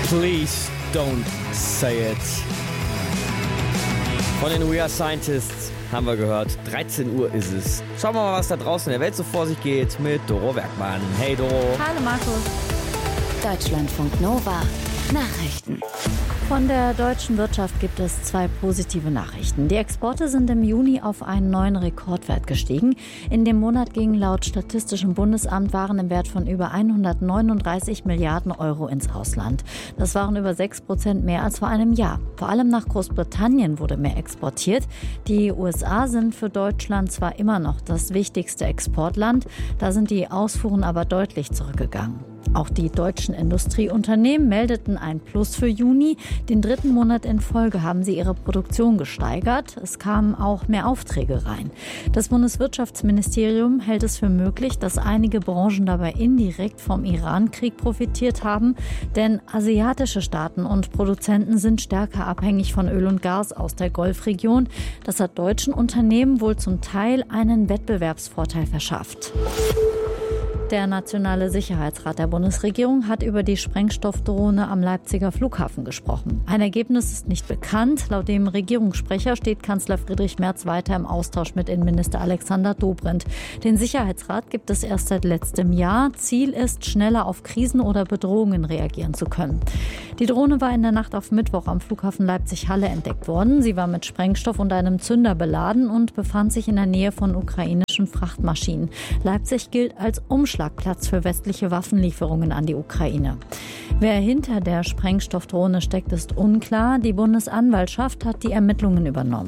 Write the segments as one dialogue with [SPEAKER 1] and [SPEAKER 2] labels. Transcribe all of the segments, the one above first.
[SPEAKER 1] Please don't say it. Von den We Are Scientists haben wir gehört. 13 Uhr ist es. Schauen wir mal, was da draußen in der Welt so vor sich geht mit Doro Werkmann. Hey Doro.
[SPEAKER 2] Hallo Markus.
[SPEAKER 3] Deutschlandfunk Nova. Nachrichten.
[SPEAKER 2] Von der deutschen Wirtschaft gibt es 2 positive Nachrichten. Die Exporte sind im Juni auf einen neuen Rekordwert gestiegen. In dem Monat gingen laut Statistischem Bundesamt Waren im Wert von über 139 Milliarden Euro ins Ausland. Das waren über 6% mehr als vor einem Jahr. Vor allem nach Großbritannien wurde mehr exportiert. Die USA sind für Deutschland zwar immer noch das wichtigste Exportland, da sind die Ausfuhren aber deutlich zurückgegangen. Auch die deutschen Industrieunternehmen meldeten ein Plus für Juni. Den 3. Monat in Folge haben sie ihre Produktion gesteigert. Es kamen auch mehr Aufträge rein. Das Bundeswirtschaftsministerium hält es für möglich, dass einige Branchen dabei indirekt vom Iran-Krieg profitiert haben. Denn asiatische Staaten und Produzenten sind stärker abhängig von Öl und Gas aus der Golfregion. Das hat deutschen Unternehmen wohl zum Teil einen Wettbewerbsvorteil verschafft. Der Nationale Sicherheitsrat der Bundesregierung hat über die Sprengstoffdrohne am Leipziger Flughafen gesprochen. Ein Ergebnis ist nicht bekannt. Laut dem Regierungssprecher steht Kanzler Friedrich Merz weiter im Austausch mit Innenminister Alexander Dobrindt. Den Sicherheitsrat gibt es erst seit letztem Jahr. Ziel ist, schneller auf Krisen oder Bedrohungen reagieren zu können. Die Drohne war in der Nacht auf Mittwoch am Flughafen Leipzig-Halle entdeckt worden. Sie war mit Sprengstoff und einem Zünder beladen und befand sich in der Nähe von ukrainischen Frachtmaschinen. Leipzig gilt als Umschlagplatz für westliche Waffenlieferungen an die Ukraine. Wer hinter der Sprengstoffdrohne steckt, ist unklar. Die Bundesanwaltschaft hat die Ermittlungen übernommen.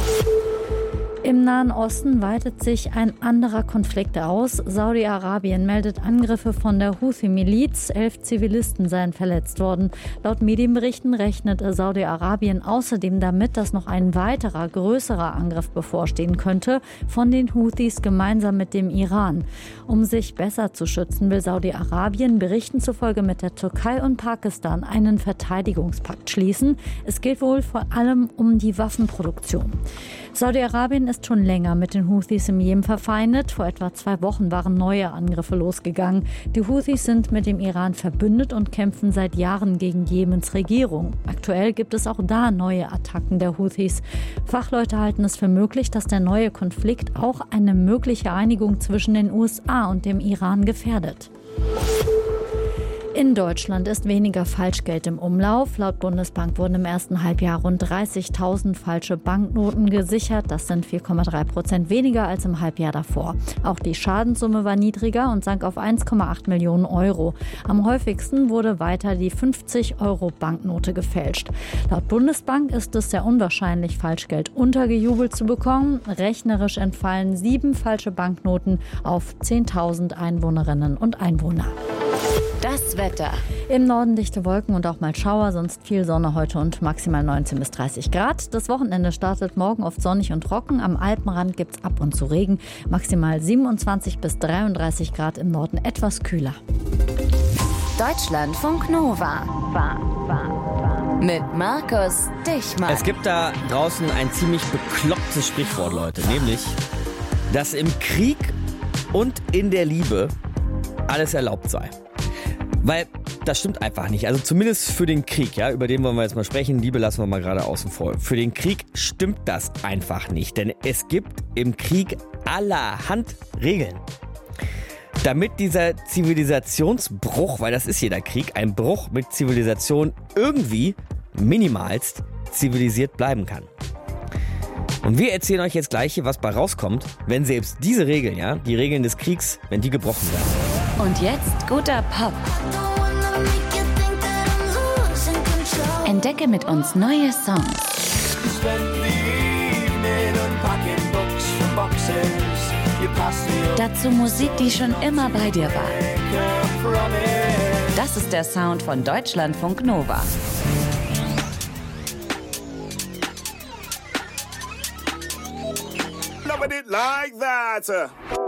[SPEAKER 2] Im Nahen Osten weitet sich ein anderer Konflikt aus. Saudi-Arabien meldet Angriffe von der Houthi-Miliz. 11 Zivilisten seien verletzt worden. Laut Medienberichten rechnet Saudi-Arabien außerdem damit, dass noch ein weiterer, größerer Angriff bevorstehen könnte von den Houthis gemeinsam mit dem Iran. Um sich besser zu schützen, will Saudi-Arabien Berichten zufolge mit der Türkei und Pakistan einen Verteidigungspakt schließen. Es geht wohl vor allem um die Waffenproduktion. Saudi-Arabien ist schon länger mit den Houthis im Jemen verfeindet. Vor etwa 2 Wochen waren neue Angriffe losgegangen. Die Houthis sind mit dem Iran verbündet und kämpfen seit Jahren gegen Jemens Regierung. Aktuell gibt es auch da neue Attacken der Houthis. Fachleute halten es für möglich, dass der neue Konflikt auch eine mögliche Einigung zwischen den USA und dem Iran gefährdet. In Deutschland ist weniger Falschgeld im Umlauf. Laut Bundesbank wurden im ersten Halbjahr rund 30.000 falsche Banknoten gesichert. Das sind 4,3% weniger als im Halbjahr davor. Auch die Schadenssumme war niedriger und sank auf 1,8 Millionen Euro. Am häufigsten wurde weiter die 50-Euro-Banknote gefälscht. Laut Bundesbank ist es sehr unwahrscheinlich, Falschgeld untergejubelt zu bekommen. Rechnerisch entfallen 7 falsche Banknoten auf 10.000 Einwohnerinnen und Einwohner.
[SPEAKER 3] Das Wetter.
[SPEAKER 2] Im Norden dichte Wolken und auch mal Schauer, sonst viel Sonne heute und maximal 19 bis 30 Grad. Das Wochenende startet morgen oft sonnig und trocken. Am Alpenrand gibt es ab und zu Regen. Maximal 27 bis 33 Grad, im Norden etwas kühler.
[SPEAKER 3] Deutschlandfunk Nova. Mit Markus Dichmann.
[SPEAKER 1] Es gibt da draußen ein ziemlich beklopptes Sprichwort, Leute. Nämlich, dass im Krieg und in der Liebe alles erlaubt sei. Weil das stimmt einfach nicht. Also zumindest für den Krieg, ja, über den wollen wir jetzt mal sprechen. Liebe lassen wir mal gerade außen vor. Für den Krieg stimmt das einfach nicht. Denn es gibt im Krieg allerhand Regeln. Damit dieser Zivilisationsbruch, weil das ist jeder Krieg, ein Bruch mit Zivilisation irgendwie minimalst zivilisiert bleiben kann. Und wir erzählen euch jetzt gleich hier, was bei rauskommt, wenn selbst diese Regeln, ja, die Regeln des Kriegs, wenn die gebrochen werden.
[SPEAKER 3] Und jetzt guter Pop. Entdecke mit uns neue Songs. Dazu Musik, die schon immer bei dir war. Das ist der Sound von Deutschlandfunk Nova.
[SPEAKER 4] Like that.